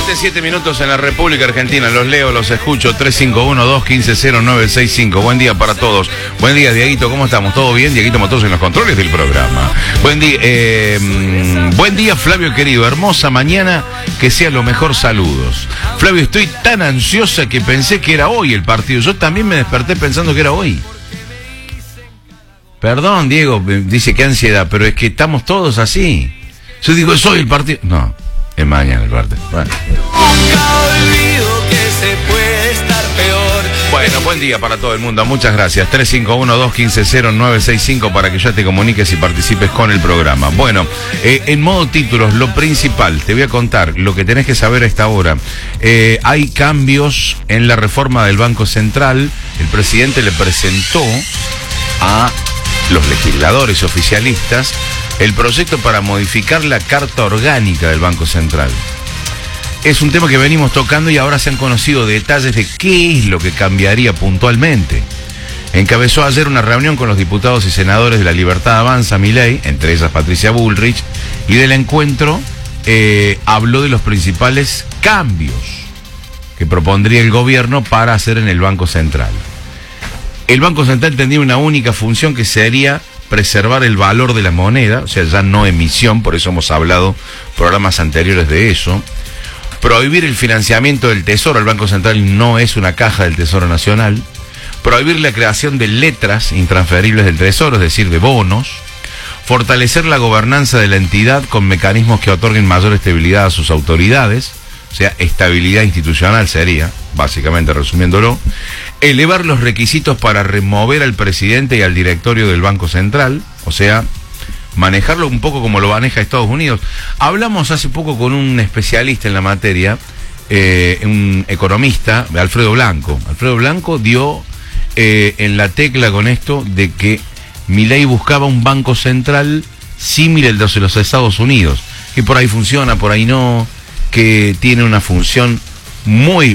7 minutos en la República Argentina. Los leo, los escucho. 351-215-0965. Buen día para todos. Buen día, Dieguito. ¿Cómo estamos? ¿Todo bien? Dieguito Matoso en los controles del programa. Buen día, Flavio querido. Hermosa mañana. Que sea lo mejor. Saludos. Flavio, estoy tan ansiosa que pensé que era hoy el partido. Yo también me desperté pensando que era hoy. Perdón, Diego. Dice que ansiedad, pero es que estamos todos así. Yo digo, es hoy el partido. No. Es mañana el partido. Bueno, buen día para todo el mundo. Muchas gracias. 351-215-0965 para que ya te comuniques y participes con el programa. Bueno, en modo títulos, lo principal, te voy a contar lo que tenés que saber a esta hora. Hay cambios en la reforma del Banco Central. El presidente le presentó a los legisladores oficialistas el proyecto para modificar la Carta Orgánica del Banco Central. Es un tema que venimos tocando y ahora se han conocido detalles de qué es lo que cambiaría puntualmente. Encabezó ayer una reunión con los diputados y senadores de La Libertad Avanza, Milei, entre ellas Patricia Bullrich, y del encuentro habló de los principales cambios que propondría el gobierno para hacer en el Banco Central. El Banco Central tendría una única función que sería preservar el valor de la moneda, o sea, ya no emisión, por eso hemos hablado programas anteriores de eso. Prohibir el financiamiento del Tesoro, el Banco Central no es una caja del Tesoro Nacional. Prohibir la creación de letras intransferibles del Tesoro, es decir, de bonos. Fortalecer la gobernanza de la entidad con mecanismos que otorguen mayor estabilidad a sus autoridades, o sea, estabilidad institucional sería, básicamente resumiéndolo. Elevar los requisitos para remover al presidente y al directorio del Banco Central, o sea, manejarlo un poco como lo maneja Estados Unidos. Hablamos hace poco con un especialista en la materia, un economista, Alfredo Blanco. Alfredo Blanco dio en la tecla con esto de que Milei buscaba un Banco Central similar al de los Estados Unidos, que por ahí funciona, por ahí no, que tiene una función muy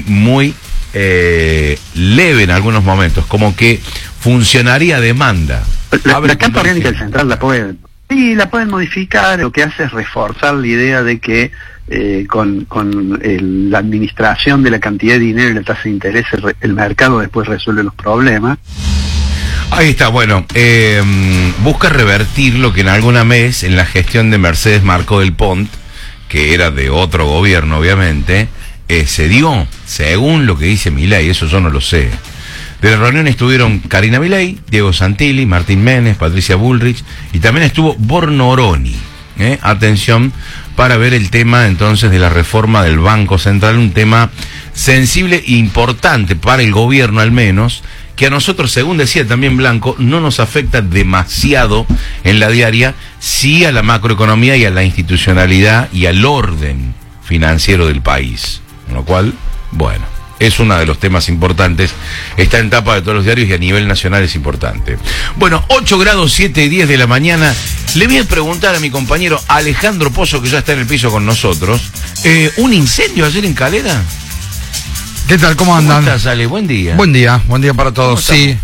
leve en algunos momentos, como que funcionaría a demanda. La Carta Orgánica del Central la pueden modificar. Lo que hace es reforzar la idea de que con la administración de la cantidad de dinero y la tasa de interés, el mercado después resuelve los problemas. Ahí está, bueno, busca revertir lo que en alguna vez en la gestión de Mercedes Marcó del Pont, que era de otro gobierno obviamente, se dio, según lo que dice Milei, eso yo no lo sé. De la reunión estuvieron Karina Milei, Diego Santilli, Martín Menes, Patricia Bullrich y también estuvo Bornoroni. Atención, para ver el tema entonces de la reforma del Banco Central, un tema sensible e importante para el gobierno al menos, que a nosotros, según decía también Blanco, no nos afecta demasiado en la diaria, sí a la macroeconomía y a la institucionalidad y al orden financiero del país. Con lo cual, bueno, es uno de los temas importantes, está en tapa de todos los diarios y a nivel nacional es importante. Bueno, 8 grados 7 y 10 de la mañana. Le voy a preguntar a mi compañero Alejandro Pozo, que ya está en el piso con nosotros, ¿un incendio ayer en Calera? ¿Qué tal? ¿Cómo andan? ¿Cómo estás, Ale? Buen día. Buen día para todos. Sí.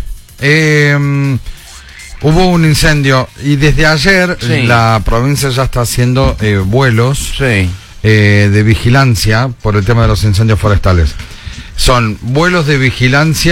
Hubo un incendio y desde ayer la provincia ya está haciendo vuelos de vigilancia por el tema de los incendios forestales. Son vuelos de vigilancia